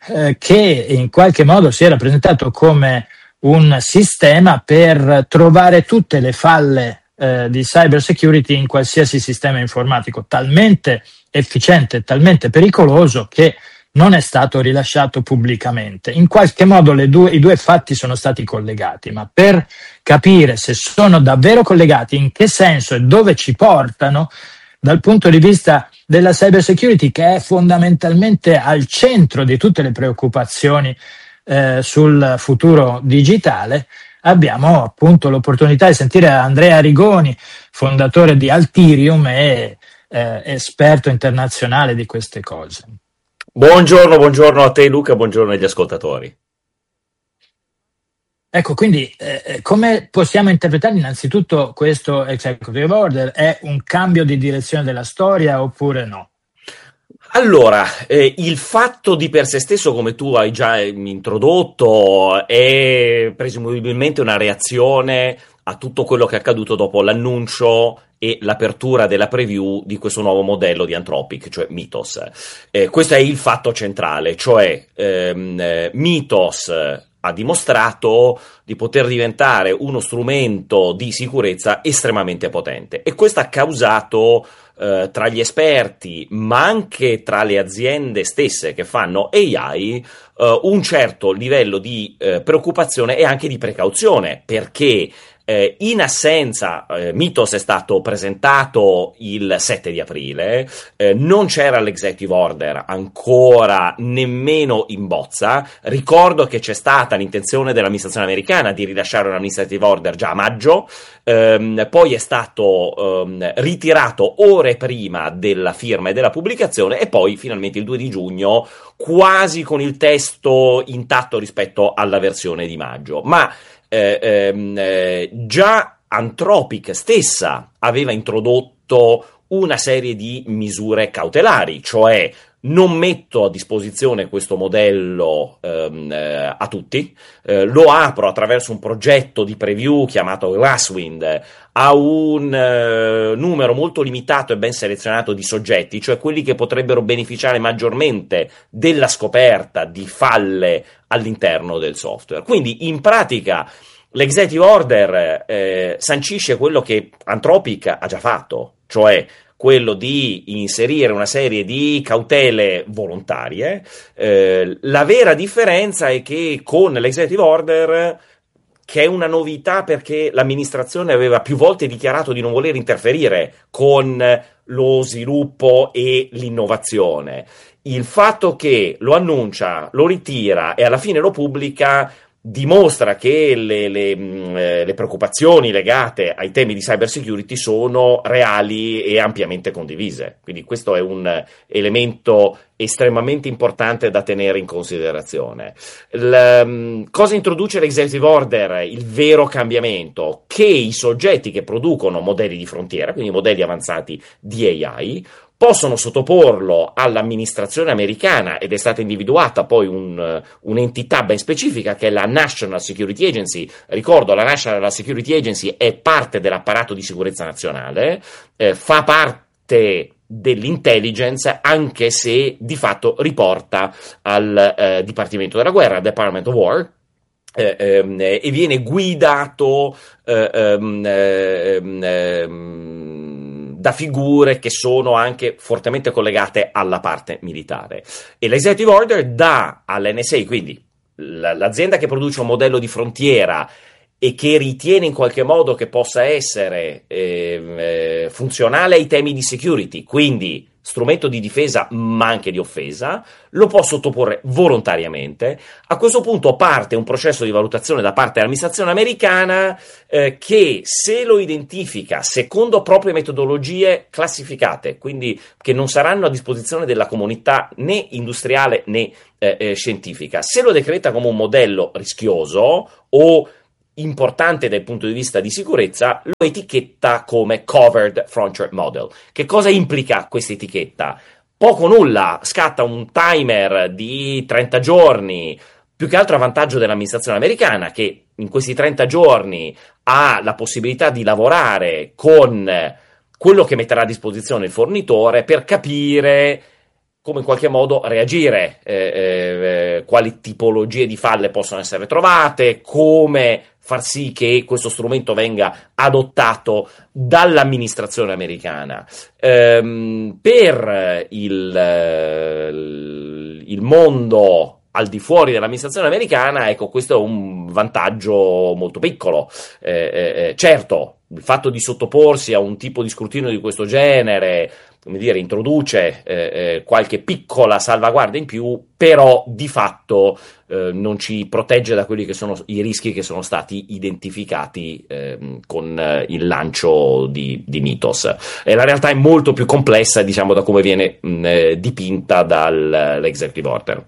che in qualche modo si era presentato come un sistema per trovare tutte le falle di cyber security in qualsiasi sistema informatico, talmente efficiente, talmente pericoloso che non è stato rilasciato pubblicamente. In qualche modo i due fatti sono stati collegati, ma per capire se sono davvero collegati, in che senso e dove ci portano, dal punto di vista della cyber security, che è fondamentalmente al centro di tutte le preoccupazioni sul futuro digitale, abbiamo appunto l'opportunità di sentire Andrea Rigoni, fondatore di Altirium e esperto internazionale di queste cose. Buongiorno a te Luca, buongiorno agli ascoltatori. Ecco, quindi come possiamo interpretare innanzitutto questo executive order? È un cambio di direzione della storia oppure no? Allora, il fatto di per sé stesso, come tu hai già introdotto, è presumibilmente una reazione a tutto quello che è accaduto dopo l'annuncio e l'apertura della preview di questo nuovo modello di Anthropic, cioè Mythos. Questo è il fatto centrale, cioè Mythos ha dimostrato di poter diventare uno strumento di sicurezza estremamente potente, e questo ha causato tra gli esperti, ma anche tra le aziende stesse che fanno AI, un certo livello di preoccupazione e anche di precauzione, perché in assenza, Mythos è stato presentato il 7 di aprile, non c'era l'executive order ancora nemmeno in bozza. Ricordo che c'è stata l'intenzione dell'amministrazione americana di rilasciare un administrative order già a maggio, poi è stato ritirato ore prima della firma e della pubblicazione, e poi finalmente il 2 di giugno quasi con il testo intatto rispetto alla versione di maggio. Ma già Anthropic stessa aveva introdotto una serie di misure cautelari, cioè non metto a disposizione questo modello a tutti, lo apro attraverso un progetto di preview chiamato Glasswind a un numero molto limitato e ben selezionato di soggetti, cioè quelli che potrebbero beneficiare maggiormente della scoperta di falle all'interno del software. Quindi in pratica l'executive order sancisce quello che Anthropic ha già fatto, cioè quello di inserire una serie di cautele volontarie. La vera differenza è che con l'executive order, che è una novità perché l'amministrazione aveva più volte dichiarato di non voler interferire con lo sviluppo e l'innovazione, il fatto che lo annuncia, lo ritira e alla fine lo pubblica dimostra che le preoccupazioni legate ai temi di cyber security sono reali e ampiamente condivise. Quindi questo è un elemento estremamente importante da tenere in considerazione. Cosa introduce l'Executive Order? Il vero cambiamento: che i soggetti che producono modelli di frontiera, quindi modelli avanzati di AI, possono sottoporlo all'amministrazione americana, ed è stata individuata poi un'entità ben specifica che è la National Security Agency. Ricordo, la National Security Agency è parte dell'apparato di sicurezza nazionale, fa parte dell'intelligence, anche se di fatto riporta al Dipartimento della Guerra, al Department of War, e viene guidato da figure che sono anche fortemente collegate alla parte militare. E l'Executive Order dà all'NSA, quindi l'azienda che produce un modello di frontiera e che ritiene in qualche modo che possa essere funzionale ai temi di security, quindi strumento di difesa ma anche di offesa, lo può sottoporre volontariamente. A questo punto parte un processo di valutazione da parte dell'amministrazione americana che, se lo identifica secondo proprie metodologie classificate, quindi che non saranno a disposizione della comunità né industriale né scientifica, se lo decreta come un modello rischioso o importante dal punto di vista di sicurezza, lo etichetta come Covered Frontier Model. Che cosa implica questa etichetta? Poco nulla, scatta un timer di 30 giorni, più che altro a vantaggio dell'amministrazione americana, che in questi 30 giorni ha la possibilità di lavorare con quello che metterà a disposizione il fornitore per capire come in qualche modo reagire, quali tipologie di falle possono essere trovate, come far sì che questo strumento venga adottato dall'amministrazione americana. Per il mondo al di fuori dell'amministrazione americana, ecco, questo è un vantaggio molto piccolo. Certo, il fatto di sottoporsi a un tipo di scrutinio di questo genere, come dire, introduce qualche piccola salvaguardia in più, però di fatto non ci protegge da quelli che sono i rischi che sono stati identificati con il lancio di Mythos. La realtà è molto più complessa, diciamo, da come viene dipinta dall'Executive Order.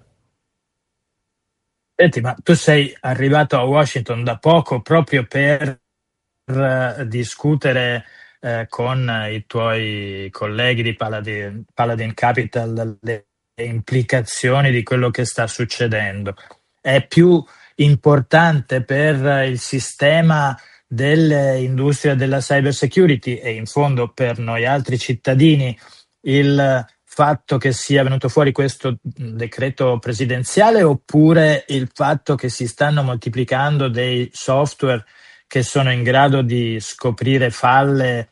Senti, ma tu sei arrivato a Washington da poco proprio per discutere con i tuoi colleghi di Paladin Capital le implicazioni di quello che sta succedendo. È più importante per il sistema dell'industria della cyber security e in fondo per noi altri cittadini il fatto che sia venuto fuori questo decreto presidenziale, oppure il fatto che si stanno moltiplicando dei software che sono in grado di scoprire falle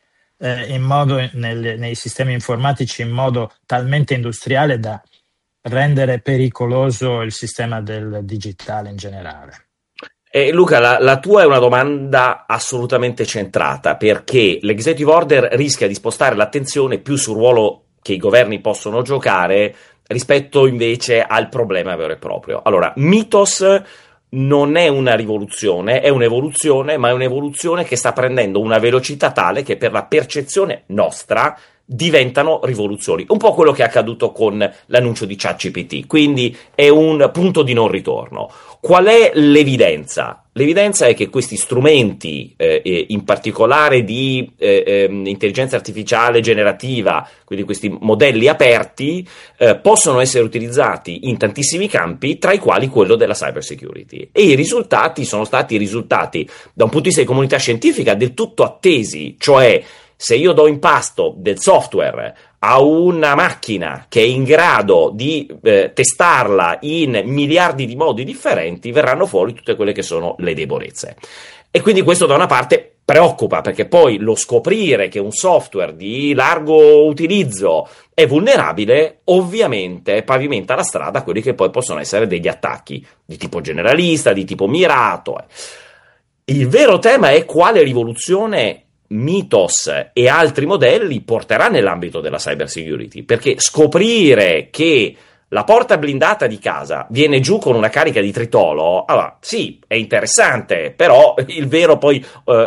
nei sistemi informatici in modo talmente industriale da rendere pericoloso il sistema del digitale in generale? Luca, la tua è una domanda assolutamente centrata, perché l'Executive Order rischia di spostare l'attenzione più sul ruolo che i governi possono giocare rispetto invece al problema vero e proprio. Allora, Mythos non è una rivoluzione, è un'evoluzione, ma è un'evoluzione che sta prendendo una velocità tale che per la percezione nostra diventano rivoluzioni. Un po' quello che è accaduto con l'annuncio di ChatGPT, quindi è un punto di non ritorno. Qual è l'evidenza? L'evidenza è che questi strumenti, in particolare di intelligenza artificiale generativa, quindi questi modelli aperti, possono essere utilizzati in tantissimi campi, tra i quali quello della cyber security. E i risultati sono stati risultati, da un punto di vista di comunità scientifica, del tutto attesi, cioè se io do in pasto del software a una macchina che è in grado di testarla in miliardi di modi differenti, verranno fuori tutte quelle che sono le debolezze. E quindi questo da una parte preoccupa, perché poi lo scoprire che un software di largo utilizzo è vulnerabile, ovviamente pavimenta la strada a quelli che poi possono essere degli attacchi di tipo generalista, di tipo mirato. Il vero tema è quale rivoluzione Mythos e altri modelli porterà nell'ambito della cyber security, perché scoprire che la porta blindata di casa viene giù con una carica di tritolo, allora sì, è interessante, però il vero poi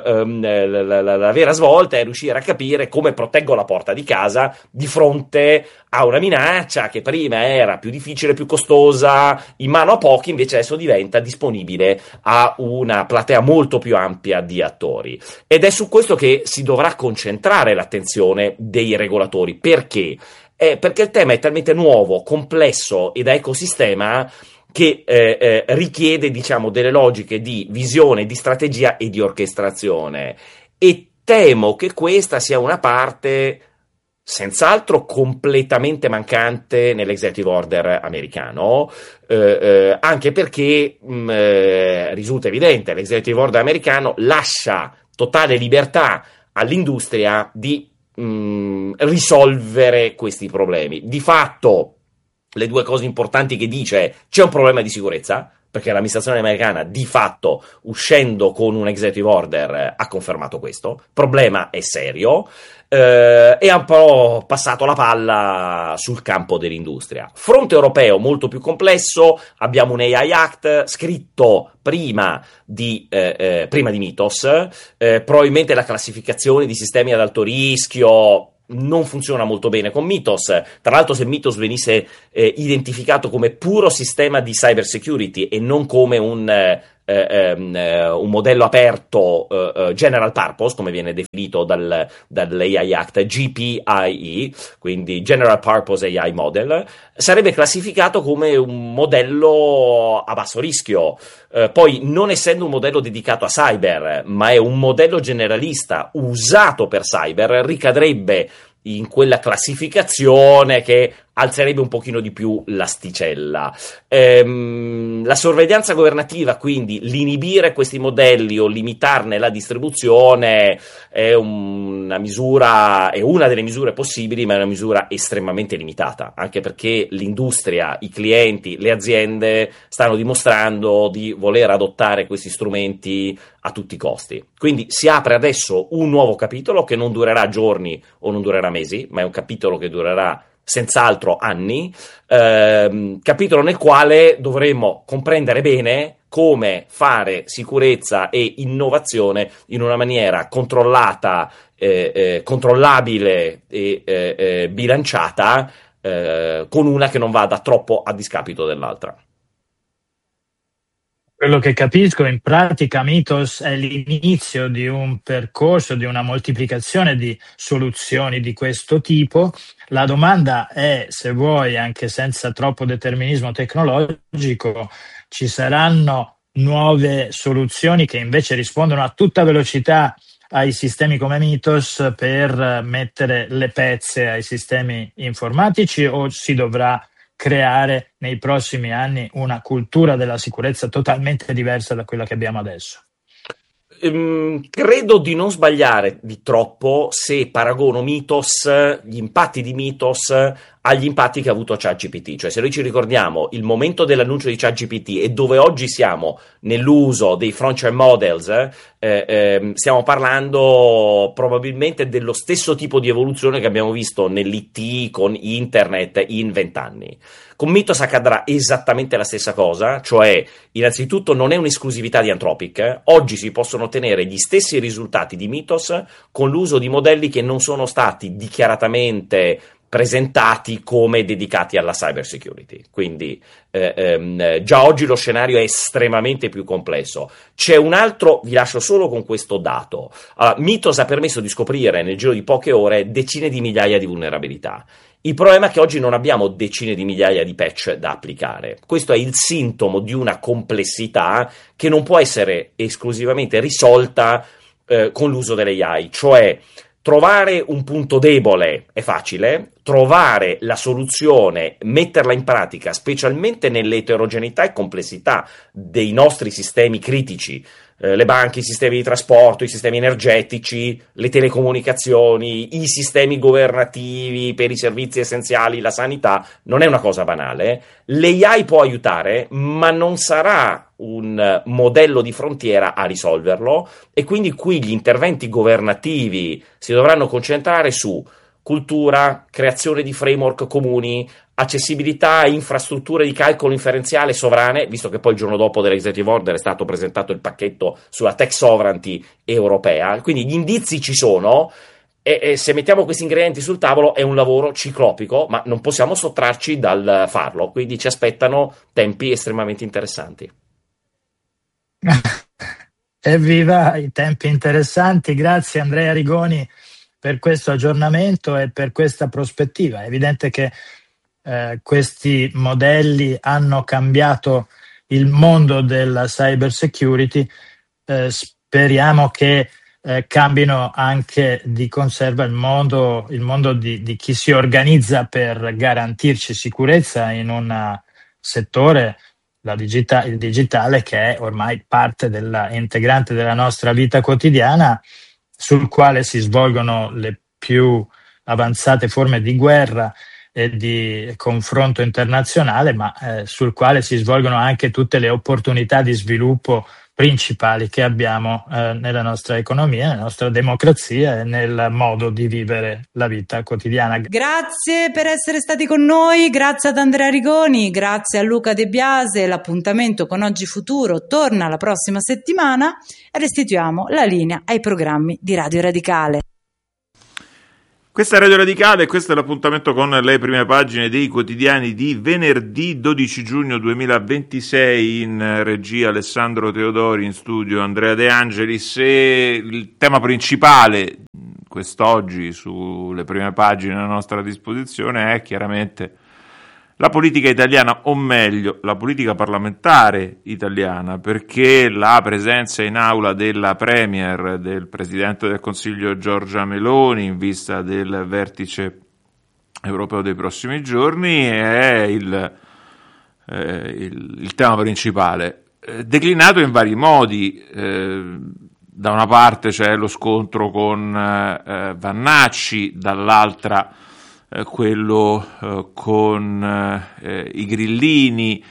la vera svolta è riuscire a capire come proteggo la porta di casa di fronte a una minaccia che prima era più difficile, più costosa, in mano a pochi, invece adesso diventa disponibile a una platea molto più ampia di attori. Ed è su questo che si dovrà concentrare l'attenzione dei regolatori. Perché? Perché il tema è talmente nuovo, complesso e da ecosistema che richiede, diciamo, delle logiche di visione, di strategia e di orchestrazione. E temo che questa sia una parte senz'altro completamente mancante nell'executive order americano, anche perché risulta evidente, l'executive order americano lascia totale libertà all'industria di risolvere questi problemi. Di fatto, le due cose importanti che dice: c'è un problema di sicurezza, perché l'amministrazione americana di fatto, uscendo con un executive order, ha confermato questo. Il problema è serio, e ha un po' passato la palla sul campo dell'industria. Fronte europeo molto più complesso, abbiamo un AI Act scritto prima di Mythos, probabilmente la classificazione di sistemi ad alto rischio non funziona molto bene con Mythos. Tra l'altro, se Mythos venisse identificato come puro sistema di cyber security e non come un modello aperto general purpose, come viene definito dall'AI Act, GPIE, quindi General Purpose AI Model, sarebbe classificato come un modello a basso rischio. Poi, non essendo un modello dedicato a cyber, ma è un modello generalista usato per cyber, ricadrebbe in quella classificazione che alzerebbe un pochino di più l'asticella. La sorveglianza governativa, quindi l'inibire questi modelli o limitarne la distribuzione, è una delle misure possibili, ma è una misura estremamente limitata, anche perché l'industria, i clienti, le aziende stanno dimostrando di voler adottare questi strumenti a tutti i costi. Quindi si apre adesso un nuovo capitolo che non durerà giorni o non durerà mesi, ma è un capitolo che durerà senz'altro anni, capitolo nel quale dovremmo comprendere bene come fare sicurezza e innovazione in una maniera controllata, controllabile e bilanciata, con una che non vada troppo a discapito dell'altra. Quello che capisco, in pratica Mythos è l'inizio di un percorso, di una moltiplicazione di soluzioni di questo tipo. La domanda è, se vuoi, anche senza troppo determinismo tecnologico, ci saranno nuove soluzioni che invece rispondono a tutta velocità ai sistemi come Mythos per mettere le pezze ai sistemi informatici, o si dovrà creare nei prossimi anni una cultura della sicurezza totalmente diversa da quella che abbiamo adesso? Credo di non sbagliare di troppo se paragono Mythos, gli impatti di Mythos, agli impatti che ha avuto ChatGPT. Cioè, se noi ci ricordiamo il momento dell'annuncio di ChatGPT e dove oggi siamo nell'uso dei frontier models, stiamo parlando probabilmente dello stesso tipo di evoluzione che abbiamo visto nell'IT con internet in 20 anni. Con Mythos accadrà esattamente la stessa cosa, cioè, innanzitutto, non è un'esclusività di Anthropic. Oggi si possono ottenere gli stessi risultati di Mythos con l'uso di modelli che non sono stati dichiaratamente presentati come dedicati alla cyber security. Quindi già oggi lo scenario è estremamente più complesso. C'è un altro, vi lascio solo con questo dato. Mythos ha permesso di scoprire nel giro di poche ore decine di migliaia di vulnerabilità. Il problema è che oggi non abbiamo decine di migliaia di patch da applicare. Questo è il sintomo di una complessità che non può essere esclusivamente risolta con l'uso dell'AI, cioè trovare un punto debole è facile, trovare la soluzione, metterla in pratica, specialmente nell'eterogeneità e complessità dei nostri sistemi critici, le banche, i sistemi di trasporto, i sistemi energetici, le telecomunicazioni, i sistemi governativi per i servizi essenziali, la sanità, non è una cosa banale. L'AI può aiutare, ma non sarà un modello di frontiera a risolverlo, e quindi qui gli interventi governativi si dovranno concentrare su cultura, creazione di framework comuni, accessibilità a infrastrutture di calcolo inferenziale sovrane, visto che poi il giorno dopo dell'Executive Order è stato presentato il pacchetto sulla tech sovereignty europea, quindi gli indizi ci sono, e se mettiamo questi ingredienti sul tavolo è un lavoro ciclopico, ma non possiamo sottrarci dal farlo, quindi ci aspettano tempi estremamente interessanti. Evviva i tempi interessanti, grazie Andrea Rigoni per questo aggiornamento e per questa prospettiva. È evidente che questi modelli hanno cambiato il mondo della cyber security, speriamo che cambino anche di conserva il mondo di chi si organizza per garantirci sicurezza in un settore, il digitale, che è ormai parte integrante della nostra vita quotidiana, sul quale si svolgono le più avanzate forme di guerra e di confronto internazionale, ma sul quale si svolgono anche tutte le opportunità di sviluppo principali che abbiamo nella nostra economia, nella nostra democrazia e nel modo di vivere la vita quotidiana. Grazie per essere stati con noi, grazie ad Andrea Rigoni, grazie a Luca De Biase. L'appuntamento con Oggi Futuro torna la prossima settimana e restituiamo la linea ai programmi di Radio Radicale. Questa è Radio Radicale e questo è l'appuntamento con le prime pagine dei quotidiani di venerdì 12 giugno 2026. In regia Alessandro Teodori, in studio Andrea De Angelis, e il tema principale quest'oggi sulle prime pagine a nostra disposizione è chiaramente la politica italiana, o meglio la politica parlamentare italiana, perché la presenza in aula della Premier, del Presidente del Consiglio Giorgia Meloni, in vista del vertice europeo dei prossimi giorni, è il tema principale, declinato in vari modi. Da una parte c'è lo scontro con Vannacci, dall'altra quello con i grillini,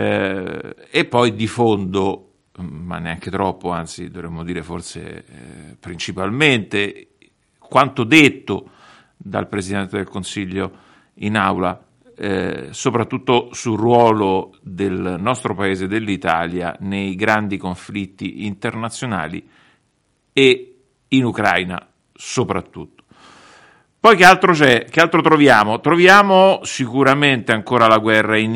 e poi di fondo, ma neanche troppo, anzi dovremmo dire forse principalmente, quanto detto dal Presidente del Consiglio in aula, soprattutto sul ruolo del nostro paese, dell'Italia, nei grandi conflitti internazionali e in Ucraina soprattutto. Poi che altro c'è? Che altro troviamo? Troviamo sicuramente ancora la guerra in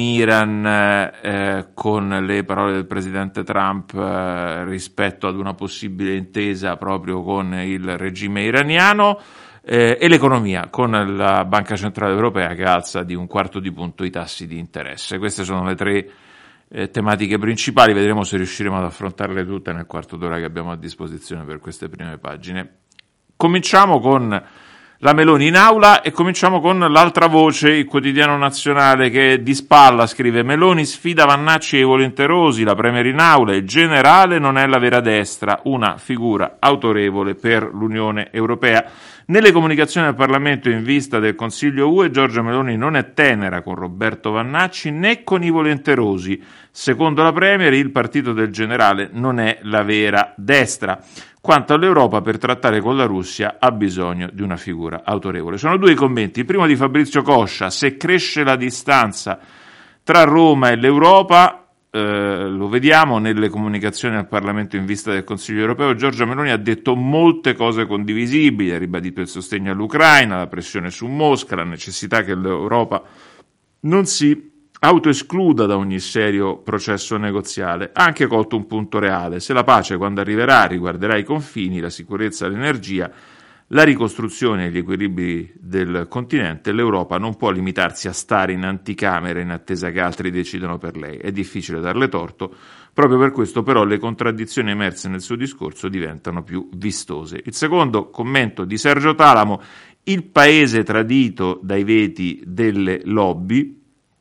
Iran, con le parole del presidente Trump rispetto ad una possibile intesa proprio con il regime iraniano, e l'economia, con la Banca Centrale Europea che alza di 1/4 punto i tassi di interesse. Queste sono le tre tematiche principali, vedremo se riusciremo ad affrontarle tutte nel quarto d'ora che abbiamo a disposizione per queste prime pagine. Cominciamo con la Meloni in aula e cominciamo con l'altra voce, il Quotidiano Nazionale, che di spalla scrive: Meloni sfida Vannacci e i volenterosi, la Premier in aula, il generale non è la vera destra, una figura autorevole per l'Unione Europea. Nelle comunicazioni al Parlamento in vista del Consiglio UE, Giorgia Meloni non è tenera con Roberto Vannacci né con i volenterosi. Secondo la Premier, il partito del generale non è la vera destra. Quanto all'Europa, per trattare con la Russia ha bisogno di una figura autorevole. Sono due i commenti. Il primo di Fabrizio Coscia: se cresce la distanza tra Roma e l'Europa, lo vediamo nelle comunicazioni al Parlamento in vista del Consiglio europeo, Giorgia Meloni ha detto molte cose condivisibili, ha ribadito il sostegno all'Ucraina, la pressione su Mosca, la necessità che l'Europa non si autoescluda da ogni serio processo negoziale. Ha anche colto un punto reale: se la pace, quando arriverà, riguarderà i confini, la sicurezza, l'energia, la ricostruzione e gli equilibri del continente, l'Europa non può limitarsi a stare in anticamera in attesa che altri decidano per lei. È difficile darle torto, proprio per questo però le contraddizioni emerse nel suo discorso diventano più vistose. Il secondo commento di Sergio Talamo: il paese tradito dai veti delle lobby.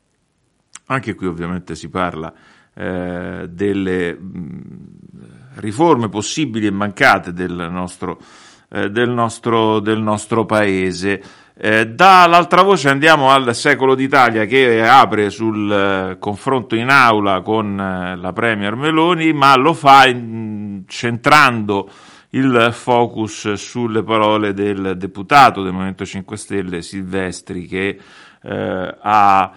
Anche qui ovviamente si parla delle riforme possibili e mancate del nostro paese. Dall'altra voce andiamo al Secolo d'Italia, che apre sul confronto in aula con la Premier Meloni, ma lo fa centrando il focus sulle parole del deputato del Movimento 5 Stelle Silvestri, che ha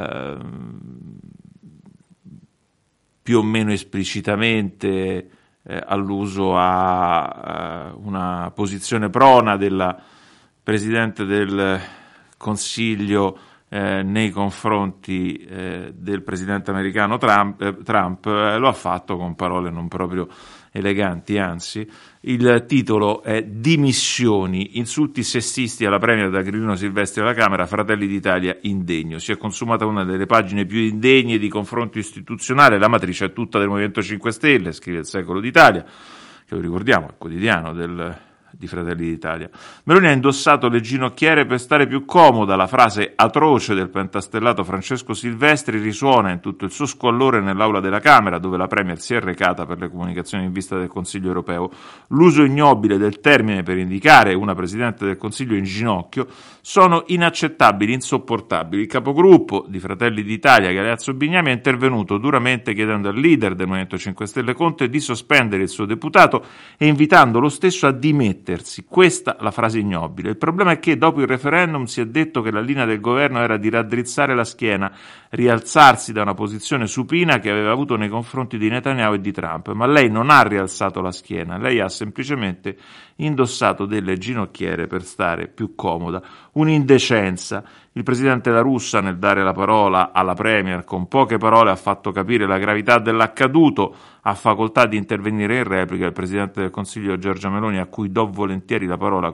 più o meno esplicitamente alluso a una posizione prona della Presidente del Consiglio nei confronti del Presidente americano Trump. Lo ha fatto con parole non proprio eleganti, anzi. Il titolo è Dimissioni, insulti sessisti alla Premier da Grillino Silvestri alla Camera, Fratelli d'Italia indegno. Si è consumata una delle pagine più indegne di confronto istituzionale, la matrice è tutta del Movimento 5 Stelle, scrive il Secolo d'Italia, che lo ricordiamo, è il quotidiano di Fratelli d'Italia. Meloni ha indossato le ginocchiere per stare più comoda. La frase atroce del pentastellato Francesco Silvestri risuona in tutto il suo squallore nell'aula della Camera, dove la Premier si è recata per le comunicazioni in vista del Consiglio europeo. L'uso ignobile del termine per indicare una Presidente del Consiglio in ginocchio sono inaccettabili, insopportabili. Il capogruppo di Fratelli d'Italia, Galeazzo Bignami, è intervenuto duramente chiedendo al leader del Movimento 5 Stelle Conte di sospendere il suo deputato e invitando lo stesso a dimettersi. Questa la frase ignobile. Il problema è che dopo il referendum si è detto che la linea del governo era di raddrizzare la schiena, rialzarsi da una posizione supina che aveva avuto nei confronti di Netanyahu e di Trump, ma lei non ha rialzato la schiena, lei ha semplicemente indossato delle ginocchiere per stare più comoda. Un'indecenza. Il presidente La Russa, nel dare la parola alla Premier, con poche parole ha fatto capire la gravità dell'accaduto. Ha facoltà di intervenire in replica il presidente del Consiglio Giorgia Meloni, a cui do volentieri la parola